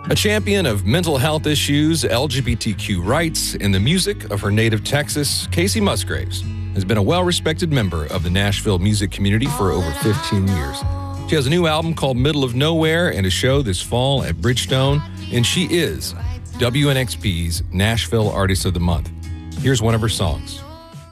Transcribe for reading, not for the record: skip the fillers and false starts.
A champion of mental health issues, LGBTQ rights, and the music of her native Texas, Kacey Musgraves has been a well-respected member of the Nashville music community for over 15 years. She has a new album called Middle of Nowhere and a show this fall at Bridgestone, and she is WNXP's Nashville Artist of the Month. Here's one of her songs.